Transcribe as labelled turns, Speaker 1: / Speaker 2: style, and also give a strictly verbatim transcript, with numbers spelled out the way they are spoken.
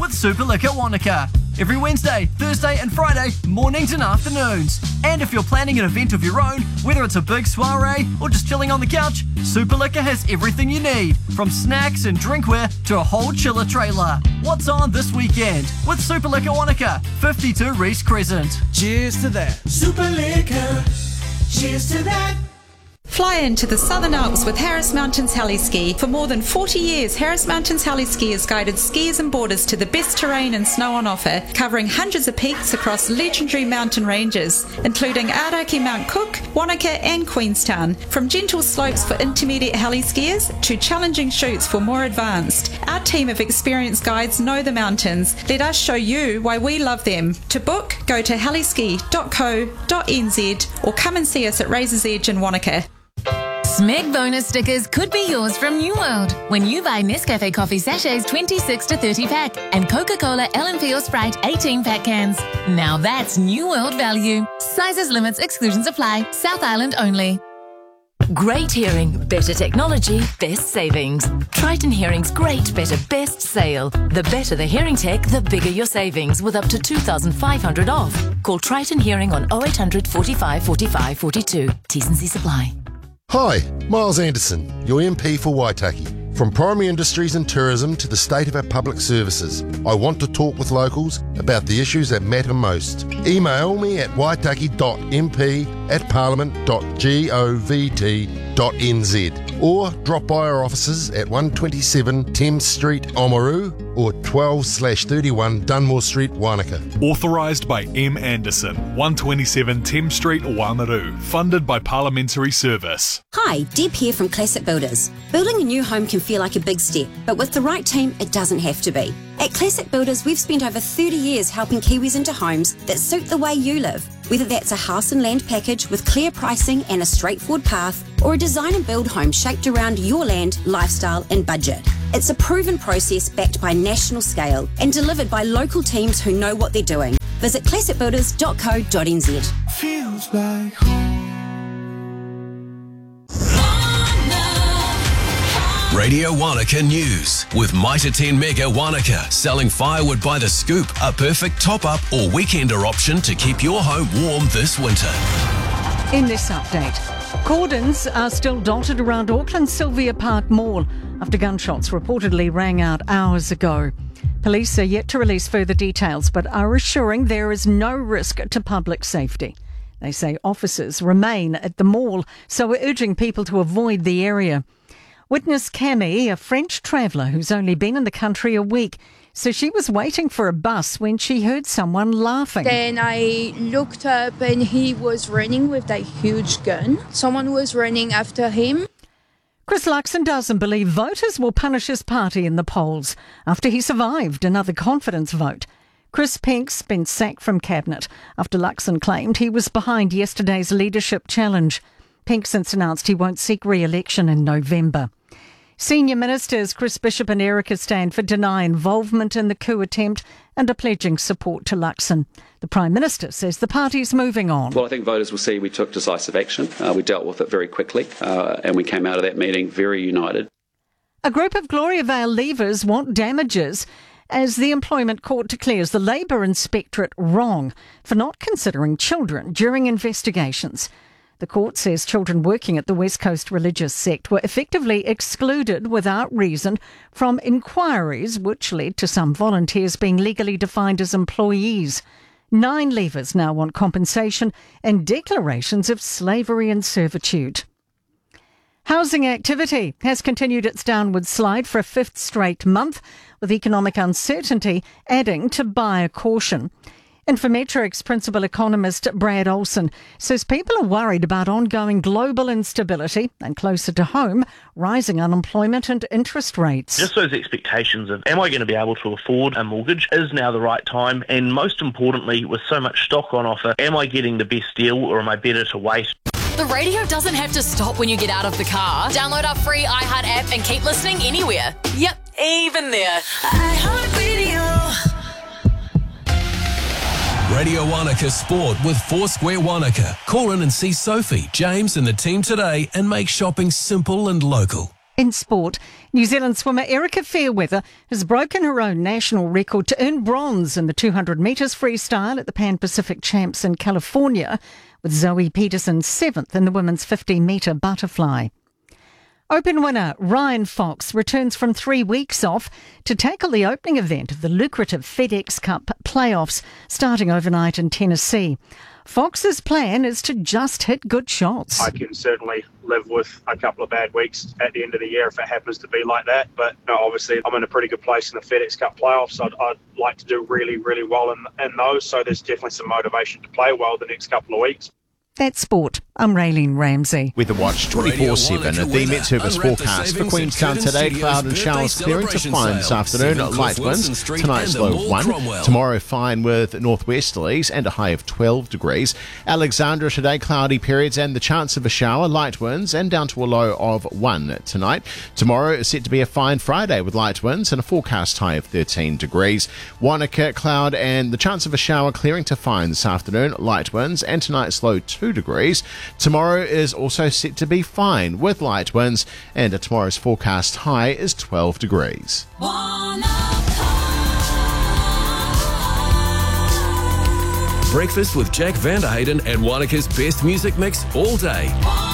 Speaker 1: with Superliquor Wanaka. Every Wednesday, Thursday and Friday, mornings and afternoons. And if you're planning an event of your own, whether it's a big soiree or just chilling on the couch, Superliquor has everything you need, from snacks and drinkware to a whole chiller trailer. What's on this weekend with Superliquor Wanaka, fifty-two Reese Crescent.
Speaker 2: Cheers to that.
Speaker 3: Superliquor, cheers to that.
Speaker 4: Fly into the Southern Alps with Harris Mountains Heli-Ski. For more than forty years, Harris Mountains Heli-Ski has guided skiers and boarders to the best terrain and snow on offer, covering hundreds of peaks across legendary mountain ranges, including Aoraki Mount Cook, Wanaka and Queenstown. From gentle slopes for intermediate heli-skiers to challenging chutes for more advanced, our team of experienced guides know the mountains. Let us show you why we love them. To book, go to heliski dot co dot n z or come and see us at Razor's Edge in Wanaka.
Speaker 5: Smeg bonus stickers could be yours from New World when you buy Nescafe coffee sachets twenty-six to thirty pack and Coca-Cola L and P or Sprite eighteen pack cans. Now that's New World value. Sizes, limits, exclusions apply. South Island only.
Speaker 6: Great hearing, better technology, best savings. Triton Hearing's great, better, best sale. The better the hearing tech, the bigger your savings with up to two thousand five hundred off. Call Triton Hearing on oh eight hundred, forty-five, forty-five, forty-two. T's and C's apply.
Speaker 7: Hi, Miles Anderson, your M P for Waitaki. From primary industries and tourism to the state of our public services, I want to talk with locals about the issues that matter most. Email me at waitaki dot m p at parliament dot govt dot n z or drop by our offices at one twenty-seven Thames Street, Oamaru or twelve slash thirty-one Dunmore Street, Wanaka.
Speaker 8: Authorised by M. Anderson, one twenty-seven Thames Street, Oamaru. Funded by Parliamentary Service.
Speaker 9: Hi, Deb here from Classic Builders. Building a new home can feel like a big step, but with the right team, it doesn't have to be. At Classic Builders, we've spent over thirty years helping Kiwis into homes that suit the way you live. Whether that's a house and land package with clear pricing and a straightforward path, or a design and build home shaped around your land, lifestyle and budget. It's a proven process backed by national scale and delivered by local teams who know what they're doing. Visit classic builders dot co dot n z.
Speaker 3: Feels like home.
Speaker 10: Radio Wanaka News with Mitre ten Mega Wanaka, selling firewood by the scoop, a perfect top-up or weekender option to keep your home warm this winter.
Speaker 11: In this update, cordons are still dotted around Auckland's Sylvia Park Mall after gunshots reportedly rang out hours ago. Police are yet to release further details but are assuring there is no risk to public safety. They say officers remain at the mall, so are urging people to avoid the area. Witness Camille, a French traveller who's only been in the country a week, says she was waiting for a bus when she heard someone laughing.
Speaker 12: Then I looked up and he was running with that huge gun. Someone was running after him.
Speaker 11: Chris Luxon doesn't believe voters will punish his party in the polls after he survived another confidence vote. Chris Pink's been sacked from Cabinet after Luxon claimed he was behind yesterday's leadership challenge. Pink since announced he won't seek re-election in November. Senior ministers Chris Bishop and Erica Stanford deny involvement in the coup attempt and are pledging support to Luxon. The Prime Minister says the party's moving on.
Speaker 13: Well, I think voters will see we took decisive action. Uh, we dealt with it very quickly uh, and we came out of that meeting very united.
Speaker 11: A group of Gloriavale leavers want damages as the Employment Court declares the Labour Inspectorate wrong for not considering children during investigations. The court says children working at the West Coast religious sect were effectively excluded without reason from inquiries which led to some volunteers being legally defined as employees. Nine leavers now want compensation and declarations of slavery and servitude. Housing activity has continued its downward slide for a fifth straight month, with economic uncertainty adding to buyer caution. Infometrix principal economist Brad Olsen says people are worried about ongoing global instability and, closer to home, rising unemployment and interest rates.
Speaker 14: Just those expectations of, am I going to be able to afford a mortgage? Is now the right time? And most importantly, with so much stock on offer, am I getting the best deal or am I better to wait?
Speaker 5: The radio doesn't have to stop when you get out of the car. Download our free iHeart app and keep listening anywhere. Yep, even there.
Speaker 3: iHeartRadio.
Speaker 10: Radio Wanaka Sport with Foursquare Wanaka. Call in and see Sophie, James and the team today and make shopping simple and local.
Speaker 11: In sport, New Zealand swimmer Erica Fairweather has broken her own national record to earn bronze in the two hundred metres freestyle at the Pan Pacific Champs in California, with Zoe Peterson seventh in the women's fifty metre butterfly. Open winner Ryan Fox returns from three weeks off to tackle the opening event of the lucrative FedEx Cup playoffs starting overnight in Tennessee. Fox's plan is to just hit good shots.
Speaker 2: I can certainly live with a couple of bad weeks at the end of the year if it happens to be like that. But no, obviously, I'm in a pretty good place in the FedEx Cup playoffs. I'd, I'd like to do really, really well in, in those. So there's definitely some motivation to play well the next couple of weeks.
Speaker 11: That's sport. I'm Raylene Ramsey.
Speaker 15: Weather Watch twenty-four seven. The Met Service forecast for Queenstown today, cloud and showers clearing to fine this afternoon. Light winds, tonight's low of one. Tomorrow fine with northwesterlies and a high of twelve degrees. Alexandra today, cloudy periods and the chance of a shower, light winds and down to a low of one tonight. Tomorrow is set to be a fine Friday with light winds and a forecast high of thirteen degrees. Wanaka, cloud and the chance of a shower clearing to fine this afternoon, light winds and tonight's low two degrees. Tomorrow is also set to be fine with light winds and tomorrow's forecast high is twelve degrees.
Speaker 10: Breakfast with Jack Vanderhayden and Wanaka's best music mix all day.